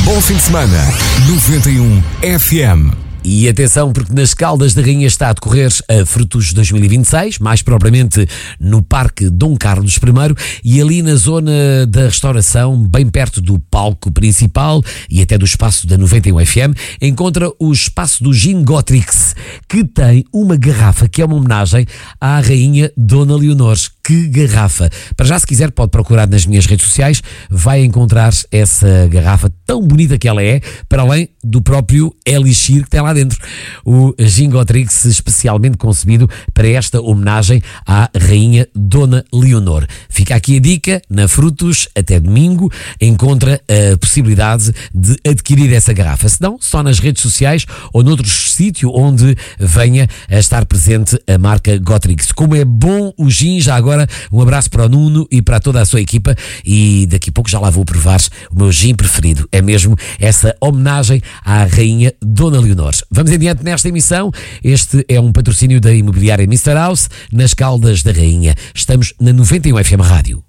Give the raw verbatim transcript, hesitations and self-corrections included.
Bom fim de semana, noventa e um F M. E atenção, porque nas Caldas da Rainha está a decorrer a Frutos dois mil e vinte e seis, mais propriamente no Parque Dom Carlos I, e ali na zona da restauração, bem perto do palco principal e até do espaço da noventa e um F M, encontra o espaço do Gin Gotrix, que tem uma garrafa que é uma homenagem à Rainha Dona Leonor. Que garrafa! Para já, se quiser, pode procurar nas minhas redes sociais, vai encontrar essa garrafa tão bonita que ela é, para além do próprio elixir que tem lá dentro. O Gin Gotrix, especialmente concebido para esta homenagem à Rainha Dona Leonor. Fica aqui a dica, na Frutos, até domingo, encontra a possibilidade de adquirir essa garrafa. Se não, só nas redes sociais ou noutro sítio onde venha a estar presente a marca Gotrix. Como é bom o gin, já agora um abraço para o Nuno e para toda a sua equipa, e daqui a pouco já lá vou provar o meu gin preferido. É mesmo essa homenagem à Rainha Dona Leonor. Vamos adiante nesta emissão. Este é um patrocínio da imobiliária mister House, nas Caldas da Rainha. Estamos na noventa e um F M Rádio.